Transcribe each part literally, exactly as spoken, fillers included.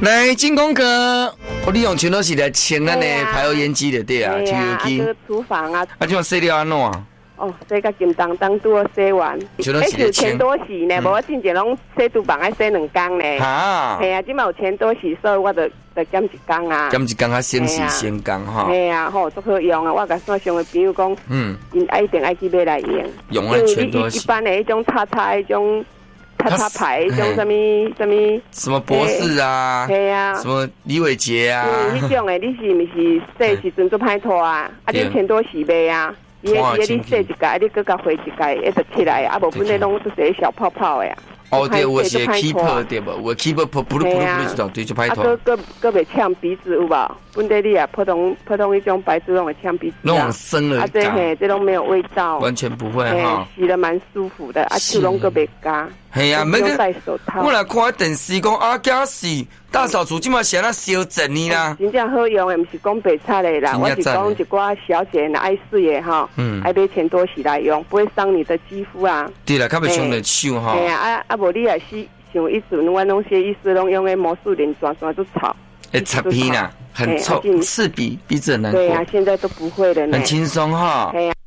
来，进攻哥，我利用全都是来清咱的排油烟机的对啊，抽油机。 啊，厨房啊。 啊，这样洗了安怎？ 哦，洗甲金当当拄好洗完，迄是钱多洗呢，无我之前拢洗厨房爱洗两工呢。哈，系啊，即嘛有钱多洗，所以我就就减一工啊。 减一工较省时省工哈。 系啊，吼，足好用啊！我甲线上的朋友讲，嗯，因爱定爱去买来用。 用啊，钱多洗。 一般的迄种叉叉迄种叉叉牌，迄种什么什么。 什么博士啊？ 系啊。 什么李伟杰啊？ 嗯，迄种的你是毋是洗时阵做歹拖啊？啊，你钱多洗呗啊？伊个伊个你洗一盖，你搁甲回一盖，一直起来啊！无本来拢是些小泡泡的呀。 哦，对，我是 keeper 对不？我 keeper 不不不不知道，对就拍拖。 啊，搁搁搁袂呛鼻子有无？本来你啊，普通普通一种白纸拢会呛鼻子。 那种生了。 啊，这嘿，这拢没有味道。 完全不会哈。 洗得蛮舒服的，啊，手拢搁袂干。 系啊， 不用戴手套。 我来看电视讲啊，假是大扫除，即马是安那烧整呢啦。 真正好用的，毋是讲白菜的啦，我是讲一寡小姐呢爱试的哈，嗯，爱买钱多洗来用，不会伤你的肌肤啊。 对啦，较袂伤你手哈。 系啊，啊啊，无你也是像一阵，我拢些意思拢用的魔术连转转就吵。 会擦皮啦，很臭，刺鼻，鼻子很难过。 对啊，现在都不会了呢。 很轻松哈。 对啊。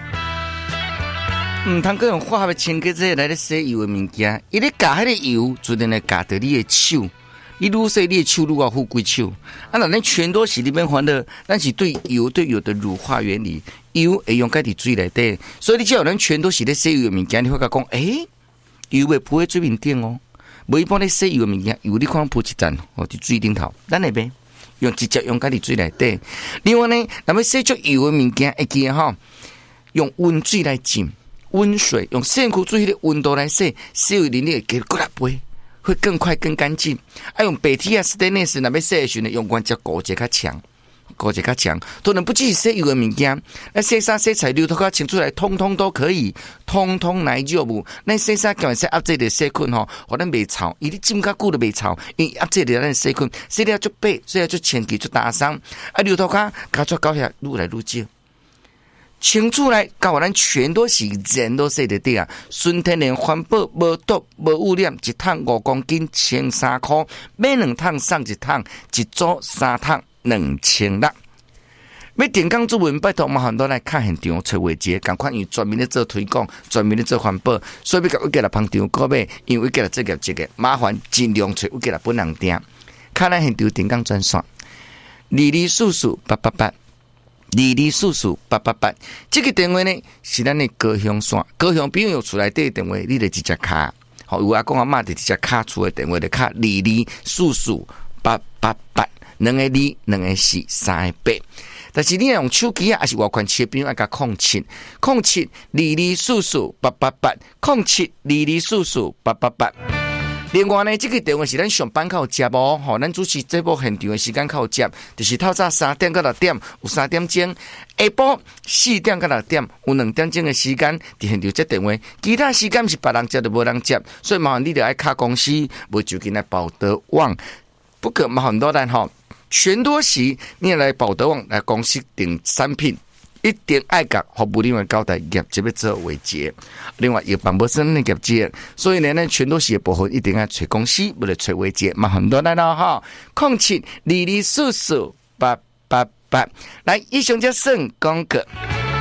唔通佮用化学清洁剂来咧洗油的物件，伊咧加迄个油，自然来加到你的手。你愈洗你的手愈啊富贵手。啊，那咱全都是里面还的，咱是对油对油的乳化原理，油会用在伫水内底，所以你只要咱全都是咧洗油的物件，你会甲讲，诶、欸，油会铺在水面顶哦。无一般咧洗油的物件，油你看铺一层哦，伫水顶头，咱会袂用直接用在伫水内底。另外呢，那么洗足油的物件，会记吼，用温水来浸。温水用线裤注意的温度来洗，洗完你给过来杯，会更快更干净。啊，用白铁啊、stainless 那边洗的时候，用关节高节较强，高节较强，都能不计洗油的物件。那洗衫、洗菜、流头壳清出来，通通都可以，通通来就无。那洗衫叫人洗压这里洗菌吼，可能袂臭，伊你浸较久都袂臭，因为压这里咱洗菌，洗了就白，洗了就清洁就打伤。啊，流头壳加出高下愈来愈少。清出来，搞咱全都是人都洗得掉啊！纯天然环保，无毒无污染，一桶五公斤，千三块，买两桶送一桶，一组三桶两千六。要电工主文，拜托麻烦都来看现场找位置，赶快用专门的做推广，专门的做环保，所以要甲我家来捧场购买，因为我家来这个这个麻烦尽量找我家来本人订。看咱现场电工专线，李李叔叔八八八。李李叔叔八八八，这个电话呢是咱的高雄线，高雄朋友出来的电话，你就直接卡，好有阿公阿妈就直接卡出的电话就卡李李叔叔八八八，两个李两个四三个八。但是你用手机啊，还是外款车朋友爱甲控七控七李李叔叔八八八控七李李叔叔八八八。另外呢，这个电话是咱上班靠接无，吼，咱主持这部现场的时间靠接，就是透早三点到六点有三点钟，下晡四点到六点有两点钟的时间伫现场接电话，其他时间是别人接就无人接，所以麻烦你得爱卡公司，无就跟来保德旺，不可麻烦多咱吼，全多时你也来保德旺来公司订产品。一定爱甲服务另外交代业绩要做为节，另外有办不生的业绩，所以呢，咱全都是部分一定要找公司，不能找为节，麻烦多来了哈。空七二二四四八八八，来以上就算广告。